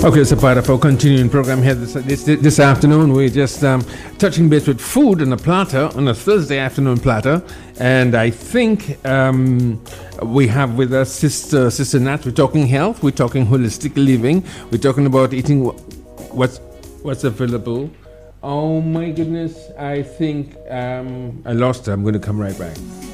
Okay, it's a part of our continuing program here this afternoon. We're just touching base with food on a platter, on a Thursday afternoon platter. And I think we have with us Sister Nat. We're talking health, we're talking holistic living, we're talking about eating what's available. Oh my goodness, I think I lost her. I'm going to come right back.